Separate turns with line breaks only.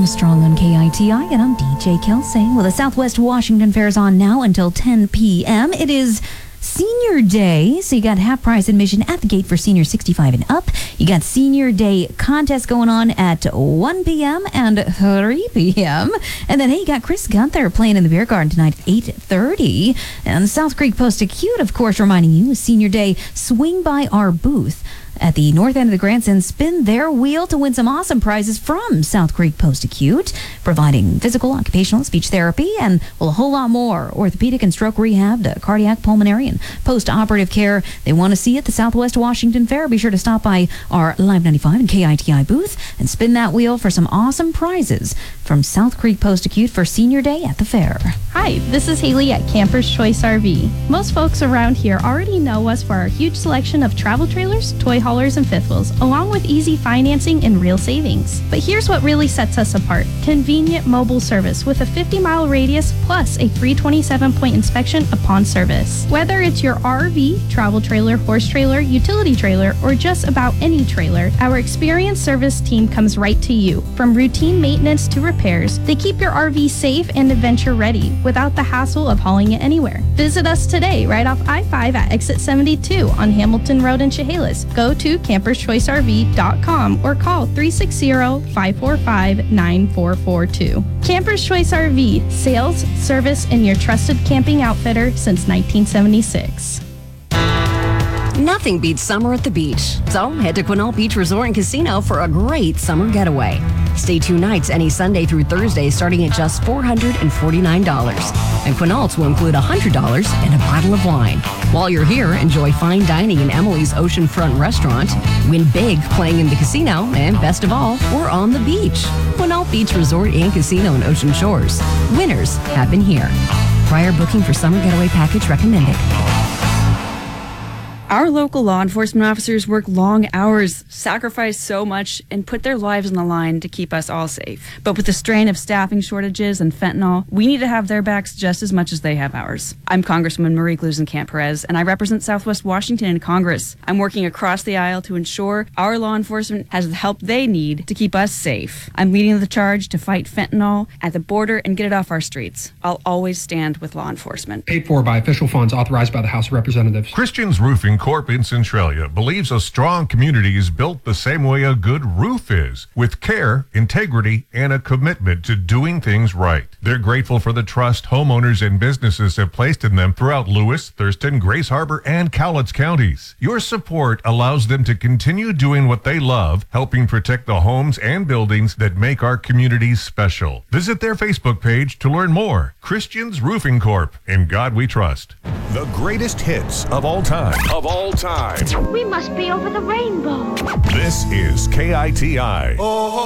Armstrong on KITI, and I'm DJ Kelsey. Well, the Southwest Washington Fair is on now until 10 p.m. It is Senior Day, so you got half-price admission at the gate for seniors 65 and up. You got Senior Day contest going on at 1 p.m. and 3 p.m. And then, hey, you got Chris Gunther playing in the beer garden tonight at 8:30. And South Creek Post-Acute, of course, reminding you, Senior Day, swing by our booth at the north end of the Grants and spin their wheel to win some awesome prizes from South Creek Post-Acute, providing physical, occupational, speech therapy, and, well, a whole lot more. Orthopedic and stroke rehab to cardiac, pulmonary, and post-operative care. They want to see you at the Southwest Washington Fair. Be sure to stop by our Live 95 and KITI booth and spin that wheel for some awesome prizes from South Creek Post-Acute for Senior Day at the fair.
Hi, this is Haley at Camper's Choice RV. Most folks around here already know us for our huge selection of travel trailers, toy haulers, and fifth wheels, along with easy financing and real savings. But here's what really sets us apart. Convenient mobile service with a 50-mile radius plus a free 27-point inspection upon service. Whether it's your RV, travel trailer, horse trailer, utility trailer, or just about any trailer, our experienced service team comes right to you. From routine maintenance to repairs, they keep your RV safe and adventure ready without the hassle of hauling it anywhere. Visit us today right off I-5 at exit 72 on Hamilton Road in Chehalis. Go to camperschoicerv.com or call 360-545-9442. Camper's Choice RV, sales, service, and your trusted camping outfitter since 1976.
Nothing beats summer at the beach. So head to Quinault Beach Resort and Casino for a great summer getaway. Stay 2 nights any Sunday through Thursday starting at just $449. And Quinault's will include $100 and a bottle of wine. While you're here, enjoy fine dining in Emily's Oceanfront Restaurant. Win big playing in the casino. And best of all, we're on the beach. Quinault Beach Resort and Casino in Ocean Shores. Winners have been here. Prior booking for summer getaway package recommended.
Our local law enforcement officers work long hours, sacrifice so much, and put their lives on the line to keep us all safe. But with the strain of staffing shortages and fentanyl, we need to have their backs just as much as they have ours. I'm Congresswoman Marie Glusenkamp Perez, and I represent Southwest Washington in Congress. I'm working across the aisle to ensure our law enforcement has the help they need to keep us safe. I'm leading the charge to fight fentanyl at the border and get it off our streets. I'll always stand with law enforcement.
Paid for by official funds authorized by the House of Representatives.
Christians Roofing Corp in Centralia believes a strong community is built the same way a good roof is, with care, integrity, and a commitment to doing things right. They're grateful for the trust homeowners and businesses have placed in them throughout Lewis, Thurston, Grace Harbor, and Cowlitz counties. Your support allows them to continue doing what they love, helping protect the homes and buildings that make our communities special. Visit their Facebook page to learn more. Christians Roofing Corp. In God we trust.
The greatest hits of all time.
We must be over the rainbow.
This is KITI.